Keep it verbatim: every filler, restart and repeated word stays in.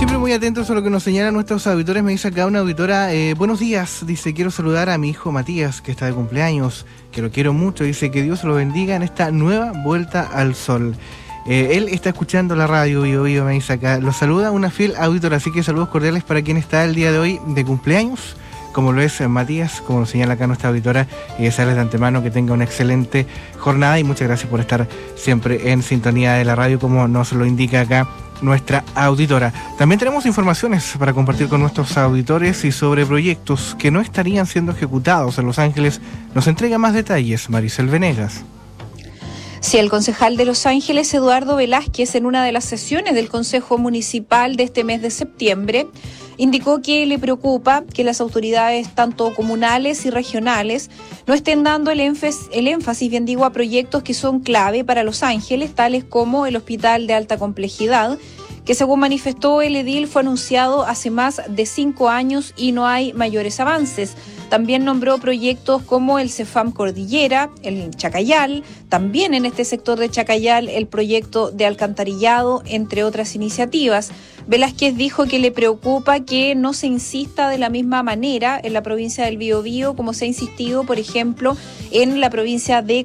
Siempre muy atentos a lo que nos señalan nuestros auditores. Me dice acá una auditora, eh, buenos días, dice, quiero saludar a mi hijo Matías, que está de cumpleaños, que lo quiero mucho, dice que Dios lo bendiga en esta nueva vuelta al sol. Eh, él está escuchando la radio, Bio Bio, me dice acá, lo saluda una fiel auditora, así que saludos cordiales para quien está el día de hoy de cumpleaños, como lo es Matías, como lo señala acá nuestra auditora, y desearles de antemano que tenga una excelente jornada y muchas gracias por estar siempre en sintonía de la radio, como nos lo indica acá nuestra auditora. También tenemos informaciones para compartir con nuestros auditores y sobre proyectos que no estarían siendo ejecutados en Los Ángeles. Nos entrega más detalles Maricel Venegas. Sí, el concejal de Los Ángeles, Eduardo Velázquez, en una de las sesiones del Consejo Municipal de este mes de septiembre, indicó que le preocupa que las autoridades, tanto comunales y regionales, no estén dando el énfasis, el énfasis, bien digo, a proyectos que son clave para Los Ángeles, tales como el Hospital de Alta Complejidad, que según manifestó el edil fue anunciado hace más de cinco años y no hay mayores avances. También nombró proyectos como el Cefam Cordillera, el Chacayal, también en este sector de Chacayal el proyecto de alcantarillado, entre otras iniciativas. Velázquez dijo que le preocupa que no se insista de la misma manera en la provincia del Biobío como se ha insistido, por ejemplo, en la provincia de